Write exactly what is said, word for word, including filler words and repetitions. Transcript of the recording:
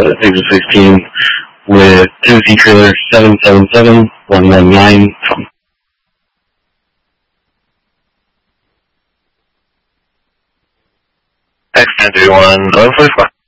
uh, exit sixteen with Tennessee trailer seven seven seven one one nine. X nine three one, eleven forty-four.